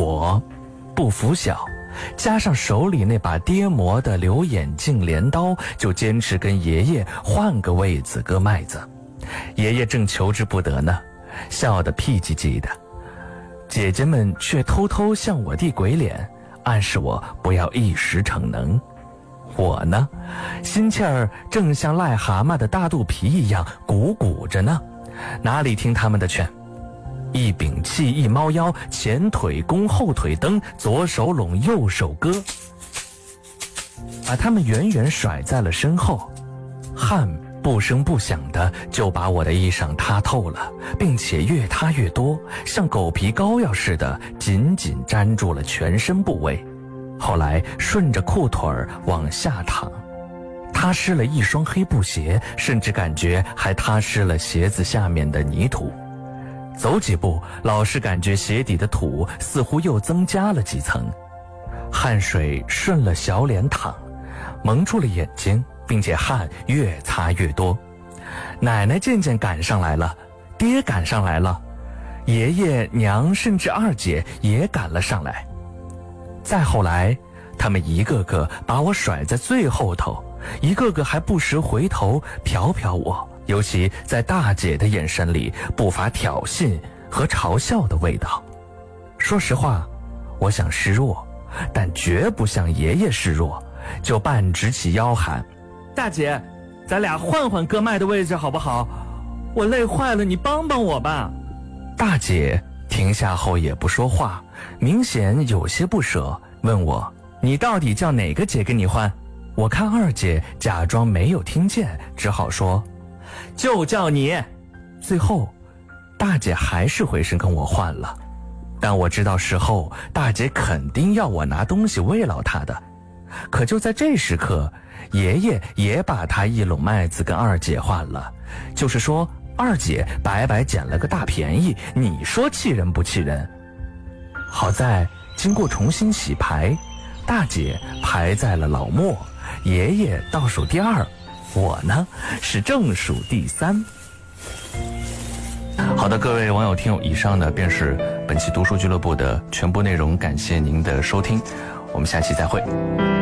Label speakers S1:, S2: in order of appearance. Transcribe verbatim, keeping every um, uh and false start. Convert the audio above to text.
S1: 我不服小，加上手里那把爹磨的留眼镜镰刀，就坚持跟爷爷换个位子割麦子。爷爷正求之不得呢，笑得屁叽叽的。姐姐们却偷偷向我递鬼脸，暗示我不要一时逞能。我呢，心气儿正像癞蛤蟆的大肚皮一样鼓鼓着呢，哪里听他们的劝。一屏气一猫腰，前腿弓后腿蹬，左手拢右手割，把他们远远甩在了身后。汗不声不响的就把我的衣裳塌透了，并且越塌越多，像狗皮膏药似的紧紧粘住了全身部位。后来顺着裤腿儿往下淌，踏湿了一双黑布鞋，甚至感觉还踏湿了鞋子下面的泥土。走几步，老是感觉鞋底的土似乎又增加了几层。汗水顺了小脸淌，蒙住了眼睛，并且汗越擦越多。奶奶渐渐赶上来了，爹赶上来了，爷爷娘甚至二姐也赶了上来。再后来，他们一个个把我甩在最后头，一个个还不时回头瞟瞟我，尤其在大姐的眼神里不乏挑衅和嘲笑的味道。说实话，我想示弱，但绝不向爷爷示弱，就半直起腰喊：大姐，咱俩换换割麦的位置好不好？我累坏了，你帮帮我吧。大姐停下后也不说话，明显有些不舍，问我：你到底叫哪个姐跟你换？我看二姐假装没有听见，只好说：就叫你。最后大姐还是回身跟我换了，但我知道事后大姐肯定要我拿东西慰劳她的。可就在这时刻，爷爷也把他一垄麦子跟二姐换了，就是说二姐白白捡了个大便宜，你说气人不气人？好在经过重新洗牌，大姐排在了老末，爷爷倒数第二，我呢是正数第三。好的，各位网友听友，以上呢便是本期读书俱乐部的全部内容，感谢您的收听，我们下期再会。